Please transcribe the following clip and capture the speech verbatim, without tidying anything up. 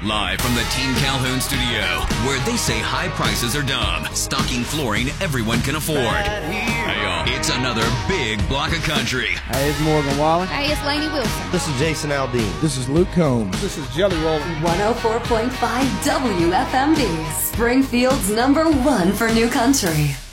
Live from the Team Calhoun studio, where they say high prices are dumb, stocking flooring everyone can afford. Hey, it's another big block of country. Hey, it's Morgan Wallen. Hey, it's Lainey Wilson. This is Jason Aldean. This is Luke Combs. This is Jelly Roll. one oh four point five W F M D, Springfield's number one for new country.